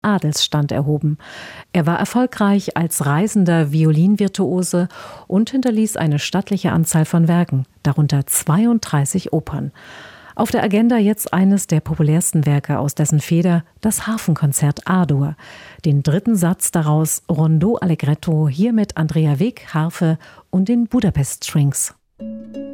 Adelsstand erhoben. Er war erfolgreich als reisender Violinvirtuose und hinterließ eine stattliche Anzahl von Werken, darunter 32 Opern. Auf der Agenda jetzt eines der populärsten Werke aus dessen Feder, das Harfenkonzert A-Dur. Den dritten Satz daraus, Rondo Allegretto, hier mit Andrea Wig, Harfe und den Budapest Strings.